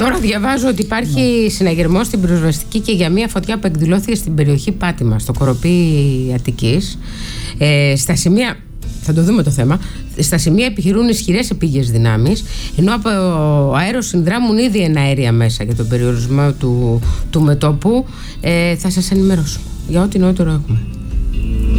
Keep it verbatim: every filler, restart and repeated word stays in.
Τώρα διαβάζω ότι υπάρχει συναγερμός στην πυροσβεστική και για μια φωτιά που εκδηλώθηκε στην περιοχή Πάτημα, στο Κοροπή Αττικής. Ε, στα σημεία, θα το δούμε το θέμα, στα σημεία επιχειρούν ισχυρές επίγειες δυνάμεις, ενώ από αέρος συνδράμουν ήδη εναέρια μέσα για τον περιορισμό του, του μετώπου. Ε, θα σας ενημερώσω για ό,τι νεότερο έχουμε.